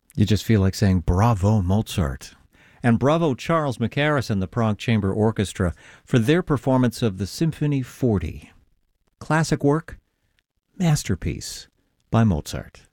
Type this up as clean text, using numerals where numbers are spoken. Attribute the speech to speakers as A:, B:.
A: You just feel like saying, bravo, Mozart. And bravo, Charles Mackerras and the Prague Chamber Orchestra for their performance of the Symphony 40. Classic work, masterpiece by Mozart.